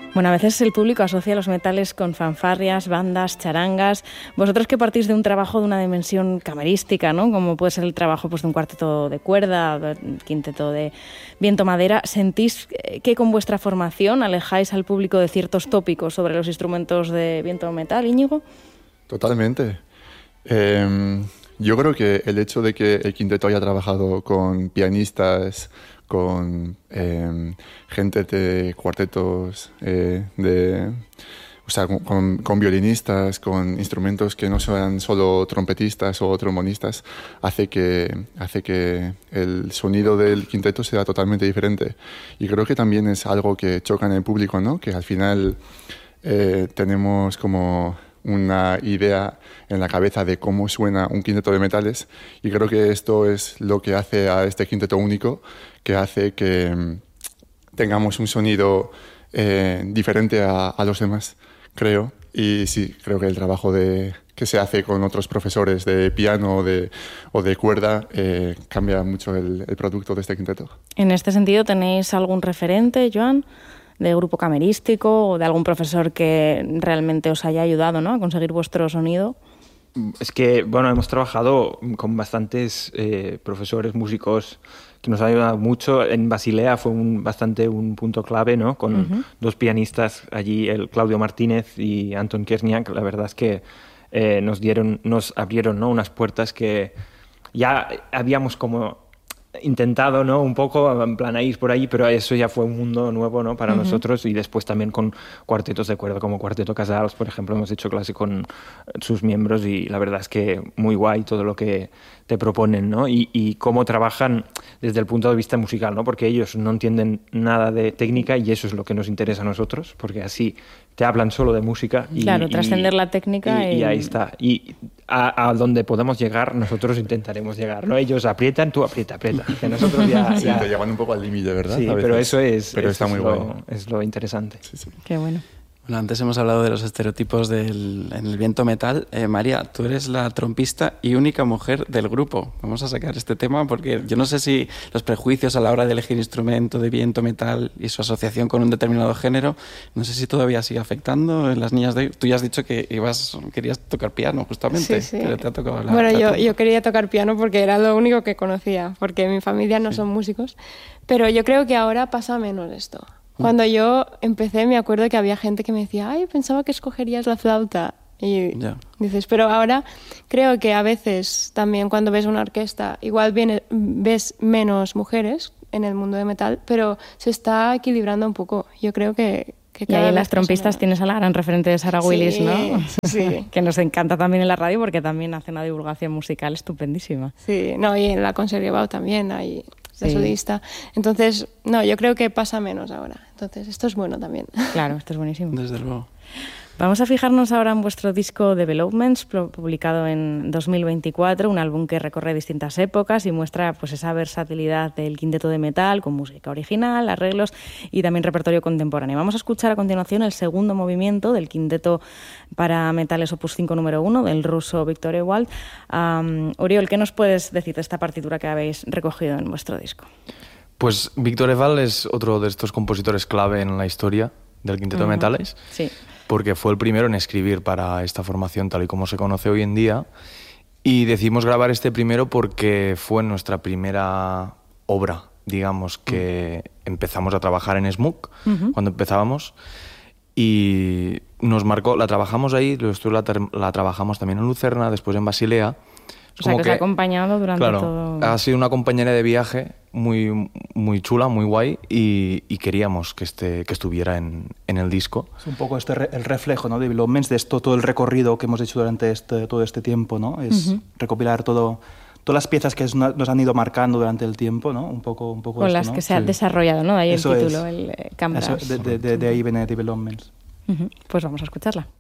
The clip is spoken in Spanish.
Bueno, a veces el público asocia los metales con fanfarrias, bandas, charangas. Vosotros que partís de un trabajo de una dimensión camerística, ¿no? Como puede ser el trabajo pues, de un cuarteto de cuerda, un quinteto de viento-madera, ¿sentís que con vuestra formación alejáis al público de ciertos tópicos sobre los instrumentos de viento-metal, Íñigo? Totalmente. Yo creo que el hecho de que el quinteto haya trabajado con pianistas, con gente de cuartetos, con violinistas, con instrumentos que no sean solo trompetistas o trombonistas, hace que el sonido del quinteto sea totalmente diferente. Y creo que también es algo que choca en el público, ¿no? Que al final tenemos como una idea en la cabeza de cómo suena un quinteto de metales, y creo que esto es lo que hace a este quinteto único, que hace que tengamos un sonido diferente a los demás, creo. Y sí, creo que el trabajo que se hace con otros profesores de piano o de cuerda cambia mucho el producto de este quinteto. En este sentido, ¿tenéis algún referente, Joan, de grupo camerístico o de algún profesor que realmente os haya ayudado, ¿no?, a conseguir vuestro sonido? Es que, bueno, hemos trabajado con bastantes profesores, músicos que nos han ayudado mucho. En Basilea fue bastante un punto clave, ¿no? Con dos pianistas allí, el Claudio Martínez y Anton Kersniak. La verdad es que nos abrieron, ¿no?, unas puertas que ya habíamos como intentado, ¿no?, un poco en plan a ir por ahí, pero eso ya fue un mundo nuevo, ¿no?, para nosotros. Y después también con cuartetos de cuerda como Cuarteto Casals, por ejemplo, hemos hecho clase con sus miembros y la verdad es que muy guay todo lo que te proponen, ¿no? Y cómo trabajan desde el punto de vista musical, ¿no? Porque ellos no entienden nada de técnica y eso es lo que nos interesa a nosotros, porque así te hablan solo de música. Claro, trascender la técnica. Y ahí está. Y a donde podemos llegar, nosotros intentaremos llegar, ¿no? Ellos aprietan, tú aprieta. Que nosotros ya... Sí, te llevan un poco al límite, ¿verdad? Sí, pero eso es... Pero está muy guay. Es lo interesante. Sí. Qué bueno. Bueno, antes hemos hablado de los estereotipos en el viento metal. María, tú eres la trompista y única mujer del grupo. Vamos a sacar este tema porque yo no sé si los prejuicios a la hora de elegir instrumento de viento metal y su asociación con un determinado género, no sé si todavía sigue afectando en las niñas de hoy. Tú ya has dicho que querías tocar piano, justamente. Sí. Que te ha tocado bueno, yo quería tocar piano porque era lo único que conocía, porque mi familia no son músicos, pero yo creo que ahora pasa menos esto. Cuando yo empecé me acuerdo que había gente que me decía, ay, pensaba que escogerías la flauta. Y dices, pero ahora creo que a veces también cuando ves una orquesta, igual ves menos mujeres en el mundo de metal, pero se está equilibrando un poco. Yo creo que y ahí en las trompistas tienes a la gran referente de Sarah Willis, ¿no? Sí. Que nos encanta también en la radio porque también hace una divulgación musical estupendísima. Sí, no, y en la Concertgebouw también hay... la solista. Entonces, no, yo creo que pasa menos ahora. Entonces, esto es bueno también. Claro, esto es buenísimo. Desde luego. Vamos a fijarnos ahora en vuestro disco Developments, publicado en 2024, un álbum que recorre distintas épocas y muestra pues esa versatilidad del quinteto de metal, con música original, arreglos y también repertorio contemporáneo. Vamos a escuchar a continuación el segundo movimiento del quinteto para metales Opus 5 número 1 del ruso Viktor Ewald. Oriol, ¿qué nos puedes decir de esta partitura que habéis recogido en vuestro disco? Pues Viktor Ewald es otro de estos compositores clave en la historia del quinteto de metales. Sí. Porque fue el primero en escribir para esta formación tal y como se conoce hoy en día, y decidimos grabar este primero porque fue nuestra primera obra, digamos, que empezamos a trabajar en SMUC, cuando empezábamos, y nos marcó, la trabajamos ahí, la trabajamos también en Lucerna, después en Basilea. O sea, que os ha acompañado durante todo... Ha sido una compañera de viaje muy, muy chula, muy guay, y queríamos que estuviera en el disco. Es un poco el reflejo, ¿no?, de Developments, de todo el recorrido que hemos hecho durante todo este tiempo, ¿no? Es recopilar todas las piezas que nos han ido marcando durante el tiempo, ¿no? Un poco con esto, las ¿no? que se ha desarrollado, ¿no? De ahí eso el título, el Canvas. De ahí viene Developments. Pues vamos a escucharla.